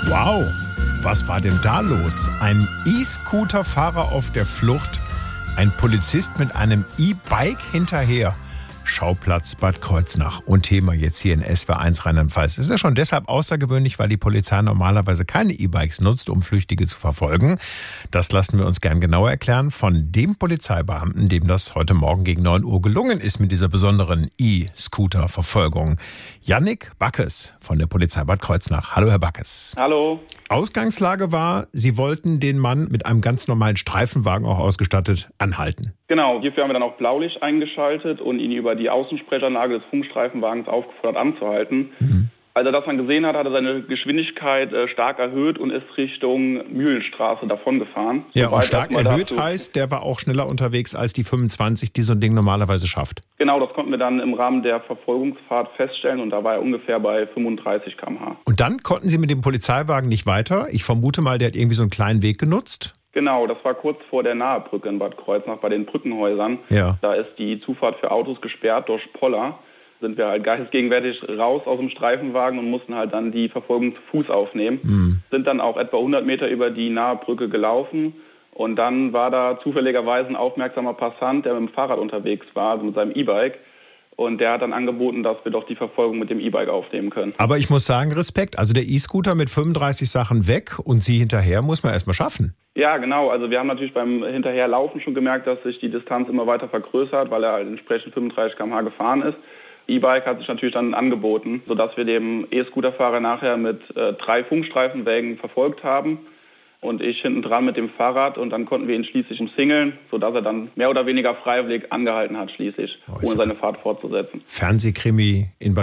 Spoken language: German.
Wow, was war denn da los? Ein E-Scooter-Fahrer auf der Flucht, ein Polizist mit einem E-Bike hinterher. Schauplatz Bad Kreuznach und Thema jetzt hier in SWR1 Rheinland-Pfalz. Es ist ja schon deshalb außergewöhnlich, weil die Polizei normalerweise keine E-Bikes nutzt, um Flüchtige zu verfolgen. Das lassen wir uns gern genauer erklären von dem Polizeibeamten, dem das heute Morgen gegen 9 Uhr gelungen ist mit dieser besonderen E-Scooter-Verfolgung. Jannik Backes von der Polizei Bad Kreuznach. Hallo, Herr Backes. Hallo. Ausgangslage war, Sie wollten den Mann mit einem ganz normalen Streifenwagen auch ausgestattet anhalten. Genau, hierfür haben wir dann auch Blaulicht eingeschaltet und ihn über die Außensprechanlage des Funkstreifenwagens aufgefordert anzuhalten. Als er das dann gesehen hat, hat er seine Geschwindigkeit stark erhöht und ist Richtung Mühlenstraße davongefahren. Ja, und stark erhöht heißt, der war auch schneller unterwegs als die 25, die so ein Ding normalerweise schafft. Genau, das konnten wir dann im Rahmen der Verfolgungsfahrt feststellen und da war er ungefähr bei 35 km/h. Und dann konnten Sie mit dem Polizeiwagen nicht weiter. Ich vermute mal, der hat irgendwie so einen kleinen Weg genutzt. Genau, das war kurz vor der Nahebrücke in Bad Kreuznach bei den Brückenhäusern. Ja. Da ist die Zufahrt für Autos gesperrt durch Poller. Sind wir halt geistesgegenwärtig raus aus dem Streifenwagen und mussten halt dann die Verfolgung zu Fuß aufnehmen. Sind dann auch etwa 100 Meter über die Nahebrücke gelaufen. Und dann war da zufälligerweise ein aufmerksamer Passant, der mit dem Fahrrad unterwegs war, also mit seinem E-Bike. Und der hat dann angeboten, dass wir doch die Verfolgung mit dem E-Bike aufnehmen können. Aber ich muss sagen, Respekt. Also der E-Scooter mit 35 Sachen weg und Sie hinterher muss man erstmal schaffen. Ja, genau. Also wir haben natürlich beim Hinterherlaufen schon gemerkt, dass sich die Distanz immer weiter vergrößert, weil er halt entsprechend 35 km/h gefahren ist. E-Bike hat sich natürlich dann angeboten, sodass wir dem E-Scooter-Fahrer nachher mit 3 Funkstreifenwägen verfolgt haben. Und ich hinten dran mit dem Fahrrad und dann konnten wir ihn schließlich umsingeln, sodass er dann mehr oder weniger freiwillig angehalten hat schließlich, ohne seine Fahrt fortzusetzen. Fernsehkrimi in Bad